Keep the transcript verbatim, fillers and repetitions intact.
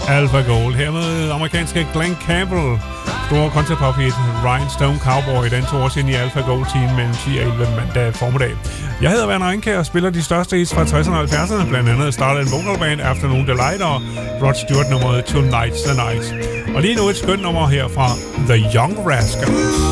Alpha Gold. Hermed amerikanske Glen Campbell. Store kontrapop hit Rhinestone Cowboy. Den tog også ind i Alpha Gold Team mellem ti og elleve mandag formiddag. Jeg hedder Werner Enkær og spiller de største hits fra tresserne og halvfjerdserne. Blandt andet startede en vocalband Afternoon Delight og Rod Stewart nummeret Tonight's the Night. Og lige nu et skønt nummer her fra The Young Rascals.